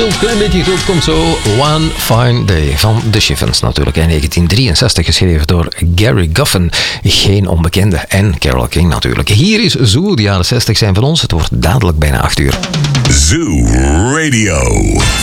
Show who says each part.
Speaker 1: Een klein beetje groot komt zo One Fine Day van The Chiffons natuurlijk. In 1963 geschreven door Gary Guffin. Geen onbekende. En Carole King natuurlijk. Hier is Zoo. De jaren 60 zijn van ons. Het wordt dadelijk bijna 8 uur.
Speaker 2: Zoo Radio.